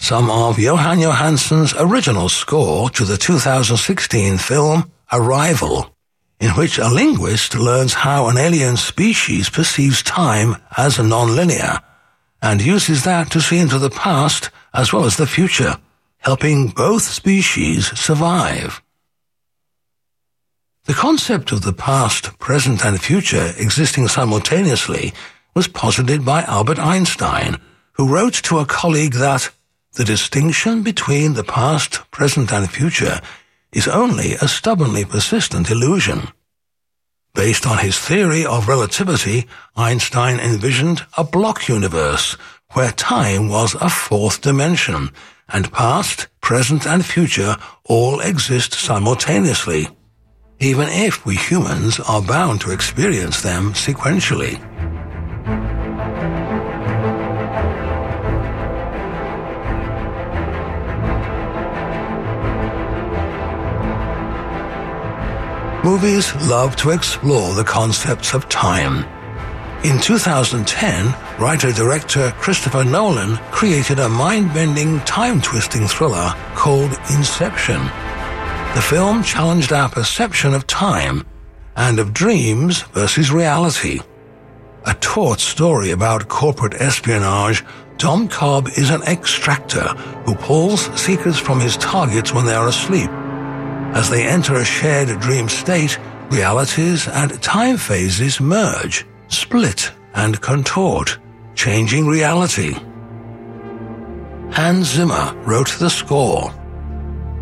some of Johan Johansson's original score to the 2016 film Arrival, in which a linguist learns how an alien species perceives time as non-linear and uses that to see into the past as well as the future, helping both species survive. The concept of the past, present, and future existing simultaneously was posited by Albert Einstein, who wrote to a colleague that the distinction between the past, present, and future is only a stubbornly persistent illusion. Based on his theory of relativity, Einstein envisioned a block universe where time was a fourth dimension, and past, present, and future all exist simultaneously, even if we humans are bound to experience them sequentially. Movies love to explore the concepts of time. In 2010, writer-director Christopher Nolan created a mind-bending, time-twisting thriller called Inception. The film challenged our perception of time and of dreams versus reality. A taut story about corporate espionage, Dom Cobb is an extractor who pulls seekers from his targets when they are asleep. As they enter a shared dream state, realities and time phases merge, split, and contort, changing reality. Hans Zimmer wrote the score.